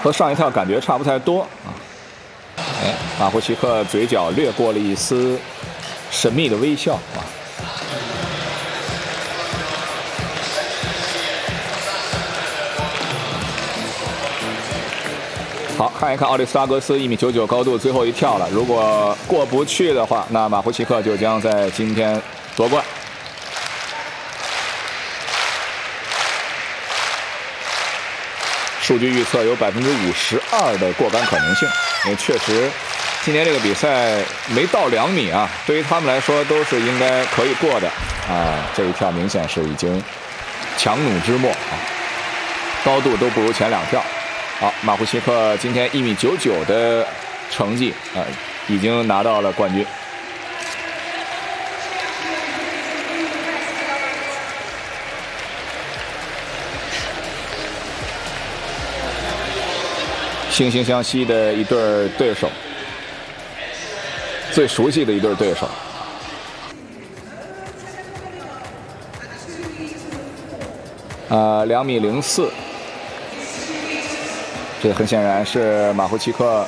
和上一跳感觉差不太多啊。哎，马胡奇克嘴角掠过了一丝神秘的微笑啊。好，看一看奥利斯拉格斯1.99米高度最后一跳了，如果过不去的话，那马胡奇克就将在今天夺冠。数据预测有52%的过杆可能性，也确实，今年这个比赛没到2米啊，对于他们来说都是应该可以过的啊。这一跳明显是已经强弩之末啊，高度都不如前2跳。好，马胡奇克今天1.99米的成绩已经拿到了冠军。惺惺相惜的一对对手，最熟悉的一对对手。2.04米，这很显然是马胡奇克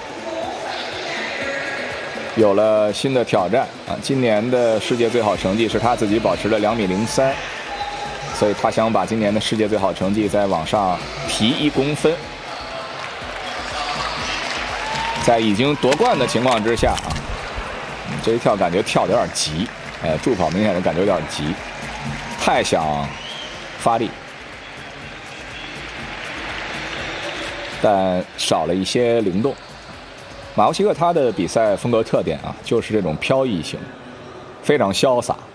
有了新的挑战啊！今年的世界最好成绩是他自己保持了2.03米，所以他想把今年的世界最好成绩再往上提1公分。在已经夺冠的情况之下啊，这一跳感觉跳得有点急，助跑明显的感觉有点急，太想发力，但少了一些灵动。马胡奇克他的比赛风格特点啊，就是这种飘逸型，非常潇洒